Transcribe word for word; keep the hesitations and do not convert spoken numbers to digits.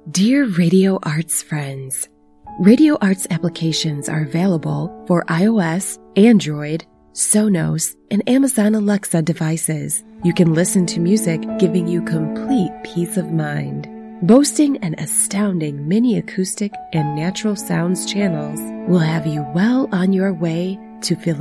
Dear Radio Arts friends, Radio Arts applications are available for iOS, Android, Sonos, and Amazon Alexa devices. You can listen to music giving you complete peace of mind. Boasting an astounding mini acoustic and natural sounds channels will have you well on your way to feeling